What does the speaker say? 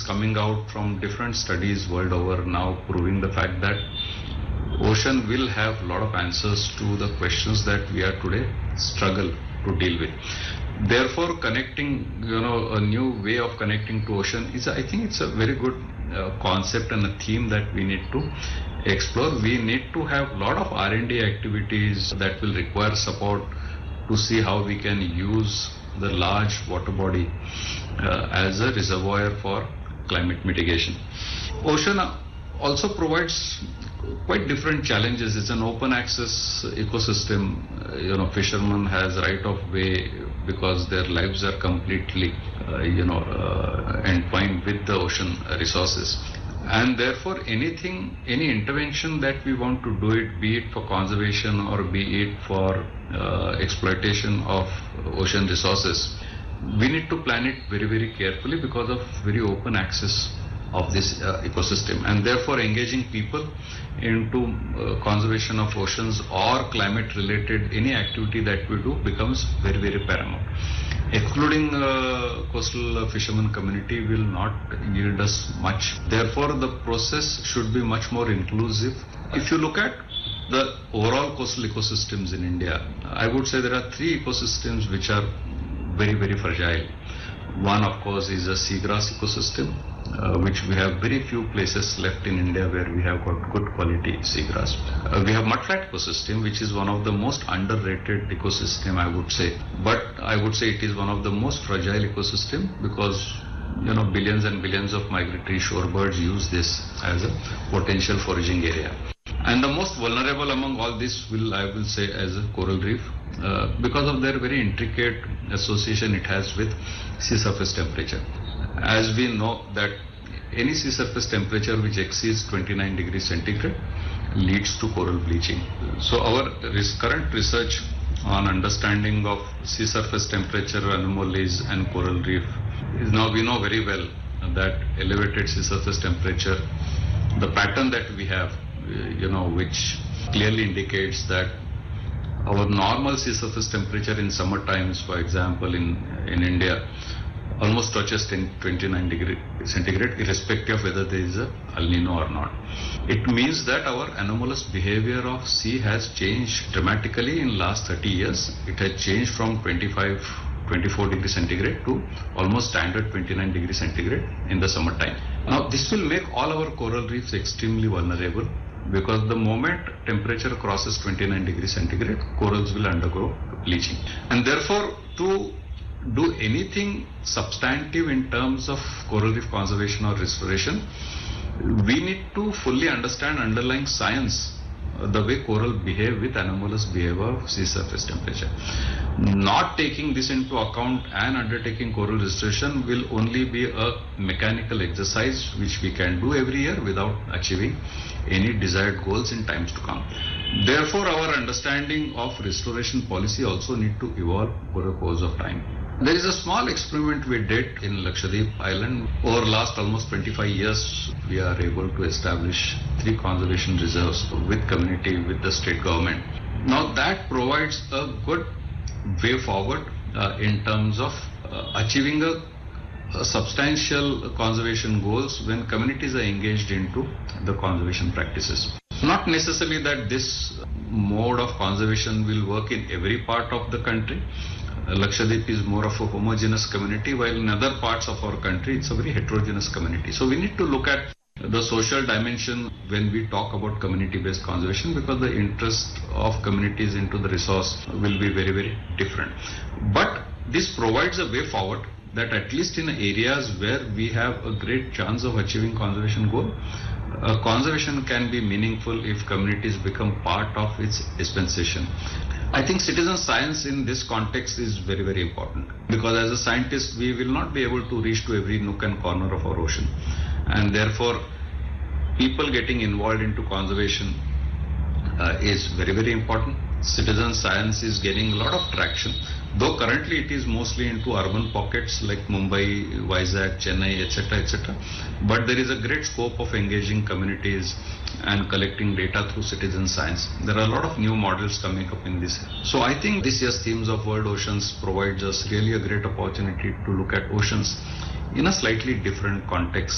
coming out from different studies world over now proving the fact that ocean will have a lot of answers to the questions that we are today struggle to deal with. Therefore, connecting, a new way of connecting to ocean is, I think it's a very good concept and a theme that we need to explore. We need to have a lot of R&D activities that will require support to see how we can use the large water body as a reservoir for climate mitigation. Ocean also provides quite different challenges. It's an open access ecosystem. Fishermen has right of way because their lives are completely, entwined with the ocean resources. And therefore, any intervention that we want to do it, be it for conservation or be it for exploitation of ocean resources, we need to plan it very, very carefully because of very open access of this ecosystem, and therefore engaging people into conservation of oceans or climate related any activity that we do becomes very, very paramount. Excluding coastal fishermen community will not yield us much. Therefore, the process should be much more inclusive. If you look at the overall coastal ecosystems in India, I would say there are three ecosystems which are very, very fragile. One, of course, is a seagrass ecosystem, which we have very few places left in India where we have got good quality seagrass. We have mudflat ecosystem, which is one of the most underrated ecosystem, I would say. But I would say it is one of the most fragile ecosystem because billions and billions of migratory shorebirds use this as a potential foraging area. And the most vulnerable among all this I will say as a coral reef because of their very intricate association it has with sea surface temperature. As we know that any sea surface temperature which exceeds 29 degrees centigrade leads to coral bleaching. So our current research on understanding of sea surface temperature anomalies and coral reef is now we know very well that elevated sea surface temperature, the pattern that we have, which clearly indicates that our normal sea surface temperature in summer times, for example, in India, almost touches 29 degrees centigrade, irrespective of whether there is a El Nino or not. It means that our anomalous behavior of sea has changed dramatically in last 30 years. It has changed from 24 degrees centigrade to almost standard 29 degrees centigrade in the summertime. Now, this will make all our coral reefs extremely vulnerable because the moment temperature crosses 29 degrees centigrade, corals will undergo bleaching. And therefore, to do anything substantive in terms of coral reef conservation or restoration, we need to fully understand underlying science, the way coral behave with anomalous behavior of sea surface temperature. Not taking this into account and undertaking coral restoration will only be a mechanical exercise which we can do every year without achieving any desired goals in times to come. Therefore, our understanding of restoration policy also need to evolve over the course of time. There is a small experiment we did in Lakshadweep Island. Over last almost 25 years, we are able to establish 3 conservation reserves with community, with the state government. Now that provides a good way forward in terms of achieving a substantial conservation goals when communities are engaged into the conservation practices. Not necessarily that this mode of conservation will work in every part of the country. Lakshadweep is more of a homogeneous community, while in other parts of our country it's a very heterogeneous community. So we need to look at the social dimension when we talk about community-based conservation because the interest of communities into the resource will be very, very different. But this provides a way forward that at least in areas where we have a great chance of achieving conservation goal, conservation can be meaningful if communities become part of its dispensation. I think citizen science in this context is very, very important because as a scientist we will not be able to reach to every nook and corner of our ocean, and therefore people getting involved into conservation is very, very important. Citizen science is gaining a lot of traction, though currently it is mostly into urban pockets like Mumbai, Vizag, Chennai, etc., etc. But there is a great scope of engaging communities and collecting data through citizen science. There are a lot of new models coming up in this. So I think this year's themes of World Oceans provides us really a great opportunity to look at oceans in a slightly different context.